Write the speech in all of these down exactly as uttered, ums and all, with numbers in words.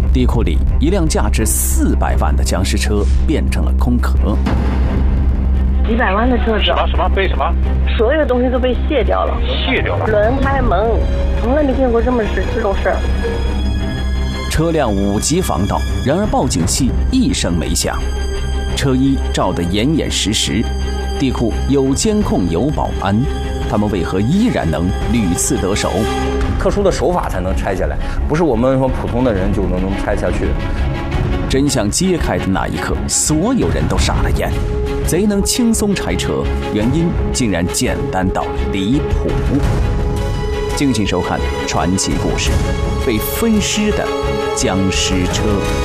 地库里，一辆价值四百万的僵尸车变成了空壳。 几百万的车子， 什么什么被什么？ 所有的东西都被卸掉了， 卸掉了。 轮胎门，从来没见过这么事这种事儿。 车辆五级防盗，然而报警器一声没响，车衣罩得严严实实。地库有监控有保安，他们为何依然能屡次得手？ 特殊的手法才能拆下来，不是我们说普通的人就能能拆下去的。 真相揭开的那一刻，所有人都傻了眼。贼能轻松拆车，原因竟然简单到离谱。敬请收看传奇故事：被分尸的僵尸车。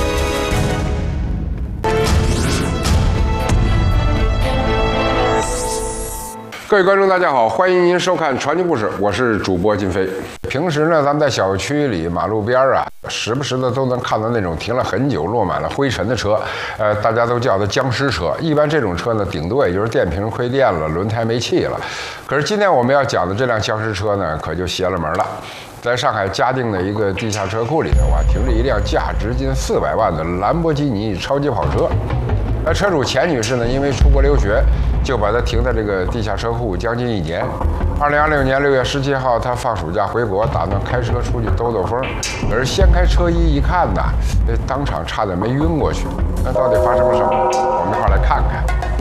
各位观众，大家好，欢迎您收看传奇故事，我是主播金飞。平时呢，咱们在小区里、马路边啊，时不时的都能看到那种停了很久、落满了灰尘的车，呃，大家都叫它僵尸车。一般这种车呢，顶多也就是电瓶亏电了，轮胎没气了。可是今天我们要讲的这辆僵尸车呢，可就邪了门了。在上海嘉定的一个地下车库里头啊，停着一辆价值近四百万的兰博基尼超级跑车。那车主钱女士呢，因为出国留学，就把它停在这个地下车库将近一年。二零二六年六月十七号，她放暑假回国，打算开车出去兜兜风。可是掀开车衣一看呐，这当场差点没晕过去。那到底发生了什么？我们一块儿来看看。